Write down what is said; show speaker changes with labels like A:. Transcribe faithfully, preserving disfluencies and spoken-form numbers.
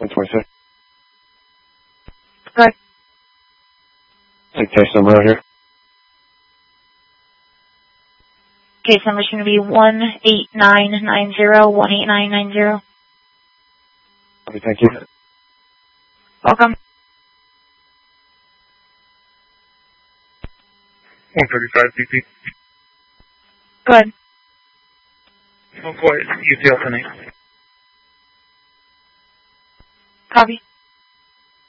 A: one twenty-six.
B: Good.
A: Take case number out here.
B: Case number is going to be one eight nine nine zero, one eight nine nine zero.
A: Okay, thank you.
B: Welcome.
C: one thirty-five D P.
B: Good.
C: Oh, quiet. U T L ten eight.
B: Copy.